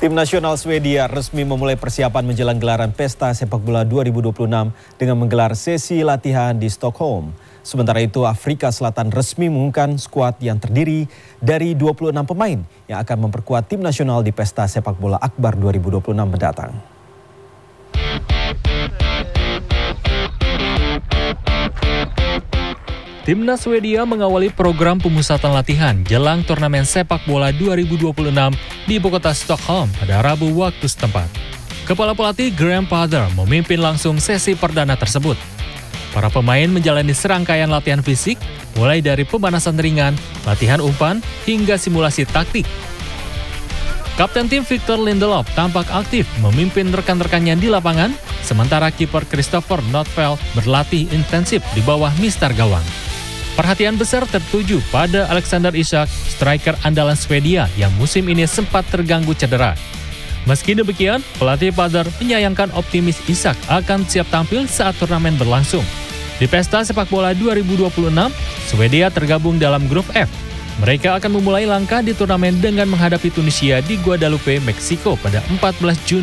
Tim nasional Swedia resmi memulai persiapan menjelang gelaran Pesta Sepak Bola 2026 dengan menggelar sesi latihan di Stockholm. Sementara itu, Afrika Selatan resmi mengumumkan skuad yang terdiri dari 26 pemain yang akan memperkuat tim nasional di Pesta Sepak Bola Akbar 2026 mendatang. Timnas Swedia mengawali program pemusatan latihan jelang turnamen sepak bola 2026 di ibu kota Stockholm pada Rabu waktu setempat. Kepala pelatih Graham Potter memimpin langsung sesi perdana tersebut. Para pemain menjalani serangkaian latihan fisik, mulai dari pemanasan ringan, latihan umpan, hingga simulasi taktik. Kapten tim Victor Lindelof tampak aktif memimpin rekan-rekannya di lapangan, sementara kiper Christopher Nordfeldt berlatih intensif di bawah mistar gawang. Perhatian besar tertuju pada Alexander Isak, striker andalan Swedia yang musim ini sempat terganggu cedera. Meski demikian, pelatih Potter menyayangkan optimis Isak akan siap tampil saat turnamen berlangsung. Di Pesta Sepak Bola 2026, Swedia tergabung dalam grup F. Mereka akan memulai langkah di turnamen dengan menghadapi Tunisia di Guadalupe, Meksiko pada 14 Juni.